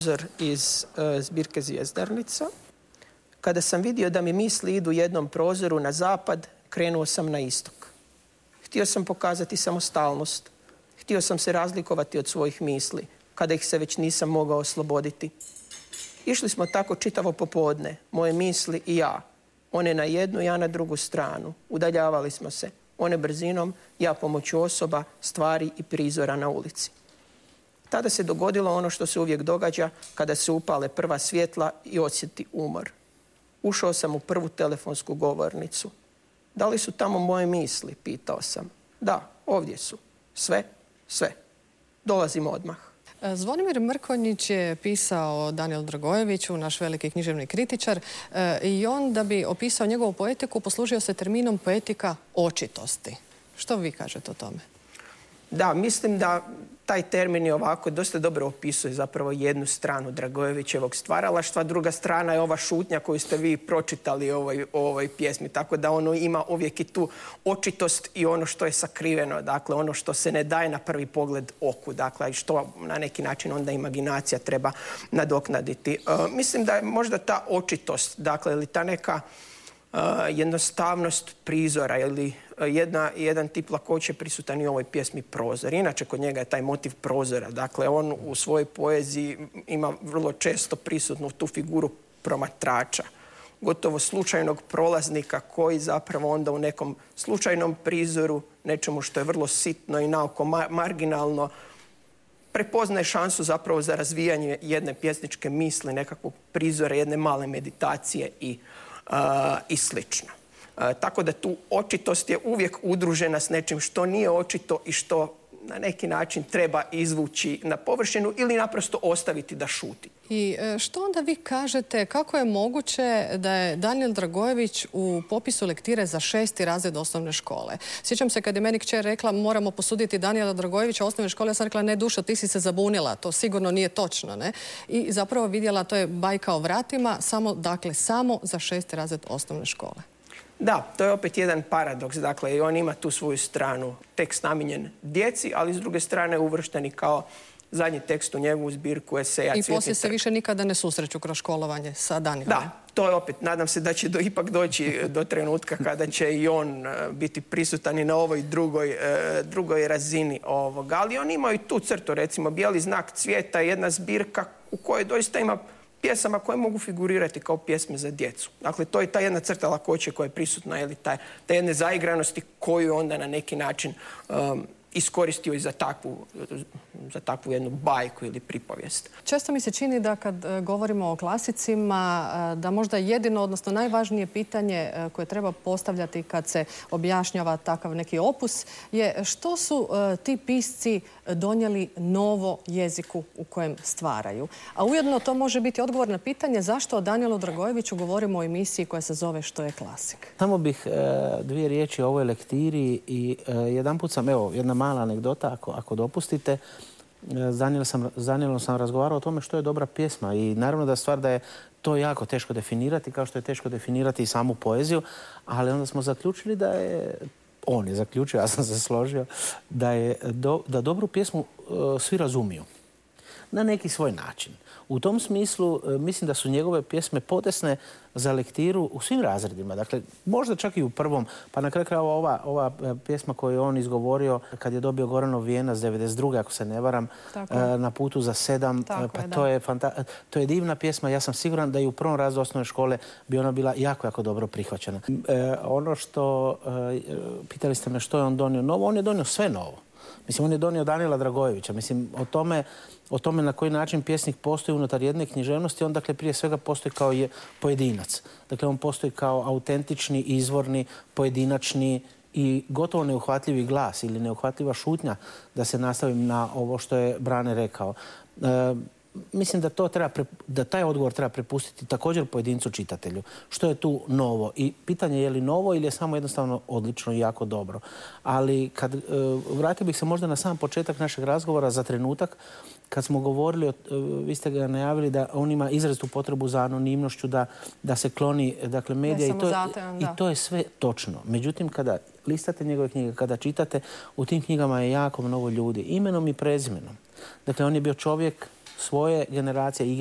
prozor iz zbirke Zvjezdarnica. Kada sam vidio da mi misli idu jednom prozoru na zapad, krenuo sam na istok. Htio sam pokazati samostalnost. Htio sam se razlikovati od svojih misli, kada ih se već nisam mogao osloboditi. Išli smo tako čitavo popodne, moje misli i ja. One na jednu, ja na drugu stranu. Udaljavali smo se. One brzinom, ja pomoću osoba, stvari i prizora na ulici. Tada se dogodilo ono što se uvijek događa kada se upale prva svjetla i osjeti umor. Ušao sam u prvu telefonsku govornicu. Da li su tamo moje misli, pitao sam. Da, ovdje su. Sve. Dolazim odmah. Zvonimir Mrkonjić je pisao o Danielu Dragojeviću, naš veliki književni kritičar, i on, da bi opisao njegovu poetiku, poslužio se terminom poetika očitosti. Što vi kažete o tome? Da, mislim da taj termin je ovako dosta dobro opisuje zapravo jednu stranu Dragojevićevog stvaralaštva. Druga strana je ova šutnja koju ste vi pročitali u ovoj pjesmi. Tako da ono ima uvijek i tu očitost i ono što je sakriveno. Dakle, ono što se ne daje na prvi pogled oku. Dakle, i što na neki način onda imaginacija treba nadoknaditi. Mislim da je možda ta očitost, dakle, ili ta neka jednostavnost prizora ili jedan tip lakoće prisutan i u ovoj pjesmi Prozor. Inače, kod njega je taj motiv prozora. Dakle, on u svojoj poeziji ima vrlo često prisutnu tu figuru promatrača, gotovo slučajnog prolaznika koji zapravo onda u nekom slučajnom prizoru, nečemu što je vrlo sitno i naoko marginalno, prepoznaje šansu zapravo za razvijanje jedne pjesničke misli, nekakvog prizora, jedne male meditacije i slično. Tako da tu očitost je uvijek udružena s nečim što nije očito i što na neki način treba izvući na površinu ili naprosto ostaviti da šuti. I što onda vi kažete, kako je moguće da je Daniel Dragojević u popisu lektire za 6. razred osnovne škole? Sjećam se kad je meni kćer rekla moramo posuditi Daniela Dragojevića osnovne škole, ja sam rekla ne dušo, ti si se zabunila, to sigurno nije točno, ne? I zapravo vidjela, to je bajka o vratima, samo za 6. razred osnovne škole. Da, to je opet jedan paradoks. Dakle, i on ima tu svoju stranu, tekst namijenjen djeci, ali s druge strane uvršteni kao zadnji tekst u njegovu zbirku eseja I poslije se više nikada ne susreću kroz školovanje sa Danielom. Da, to je opet, nadam se da će ipak doći do trenutka kada će i on biti prisutan i na ovoj drugoj razini ovoga. Ali on ima i tu crtu, recimo Bijeli znak cvijeta je jedna zbirka u kojoj doista ima pjesama koje mogu figurirati kao pjesme za djecu. Dakle, to je ta jedna crta lakoće koja je prisutna, ili ta jedne zaigranosti koju onda na neki način iskoristio i za takvu jednu bajku ili pripovijest. Često mi se čini da kad govorimo o klasicima, da možda jedino, odnosno najvažnije pitanje koje treba postavljati kad se objašnjava takav neki opus je što su ti pisci donijeli novo jeziku u kojem stvaraju. A ujedno to može biti odgovor na pitanje zašto o Danielu Dragojeviću govorimo o emisiji koja se zove Što je klasik. Samo bih dvije riječi o ovoj lektiri i jedanput sam, evo, jedna mala anegdota, ako dopustite. S Danielom sam razgovarao o tome što je dobra pjesma i naravno da stvar da je to jako teško definirati, kao što je teško definirati i samu poeziju, ali onda smo zaključili da je, on je zaključio, ja sam se složio, da dobru pjesmu svi razumiju na neki svoj način. U tom smislu mislim da su njegove pjesme podesne za lektiru u svim razredima. Dakle, možda čak i u prvom, pa na kraju krajeva ova pjesma koju je on izgovorio kad je dobio Goranov vijenac 92. ako se ne varam, Na putu za 7. Pa to je divna pjesma. Ja sam siguran da i u prvom razredu osnovne škole bi ona bila jako, jako dobro prihvaćena. Ono što, pitali ste me što je on donio novo, on je donio sve novo. Mislim, on je donio Daniela Dragojevića. Mislim, o tome na koji način pjesnik postoji unutar jedne književnosti, on dakle prije svega postoji kao pojedinac. Dakle, on postoji kao autentični, izvorni, pojedinačni i gotovo neuhvatljivi glas ili neuhvatljiva šutnja, da se nastavim na ovo što je Brane rekao. Mislim da taj odgovor treba prepustiti također pojedincu čitatelju. Što je tu novo? I pitanje je li novo ili je samo jednostavno odlično i jako dobro. Ali vratio bih se možda na sam početak našeg razgovora za trenutak, kad smo govorili, vi ste ga najavili da on ima izrazitu potrebu za anonimnošću, da se kloni dakle, medija i to je sve točno. Međutim, kada listate njegove knjige, kada čitate, u tim knjigama je jako mnogo ljudi, imenom i prezimenom. Dakle, on je bio čovjek svoje generacije i